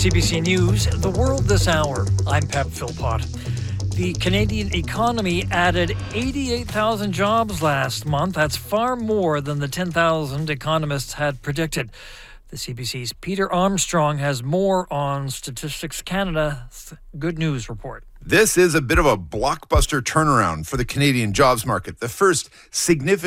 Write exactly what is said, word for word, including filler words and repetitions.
C B C News, The World This Hour. I'm Pep Philpott. The Canadian economy added eighty-eight thousand jobs last month. That's far more than the ten thousand economists had predicted. The C B C's Peter Armstrong has more on Statistics Canada's Good News report. This is a bit of a blockbuster turnaround for the Canadian jobs market. The first significant